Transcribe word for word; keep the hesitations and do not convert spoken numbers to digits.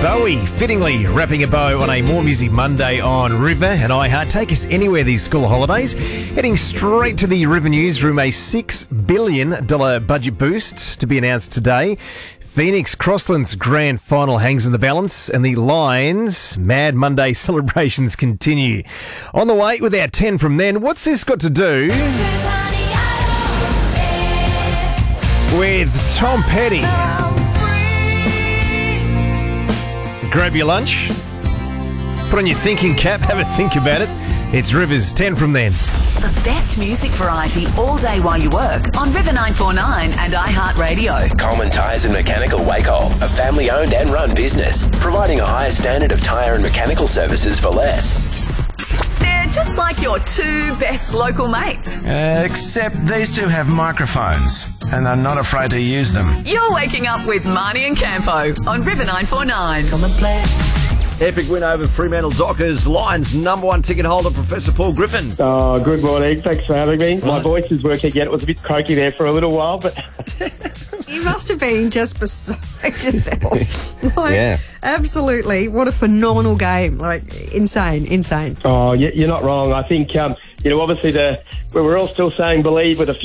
Bowie, fittingly wrapping a bow on a More Music Monday on River and iHeart. Take us anywhere these school holidays. Heading straight to the River newsroom, a six billion dollars budget boost to be announced today. Phoenix Crossland's grand final hangs in the balance, and the Lions' Mad Monday celebrations continue. On the way with our ten from then, what's this got to do with Tom Petty? Grab your lunch, put on your thinking cap, have a think about it. It's River's ten from then. The best music variety all day while you work on River nine four nine and iHeartRadio. Coleman Tyres and Mechanical Wacol, a family-owned and run business, providing a higher standard of tyre and mechanical services for less. They're just like your two best local mates. Uh, except these two have microphones, and they're not afraid to use them. You're waking up with Marnie and Campo on River nine four nine. Come and play. Epic win over Fremantle Dockers. Lions number one ticket holder, Professor Paul Griffin. Oh, good morning. Thanks for having me. My voice is working again. It was a bit croaky there for a little while, but... You must have been just beside yourself. Like, Yeah. Absolutely. What a phenomenal game. Like, insane, insane. Oh, you're not wrong. I think, um, you know, obviously the we we're all still saying believe with a few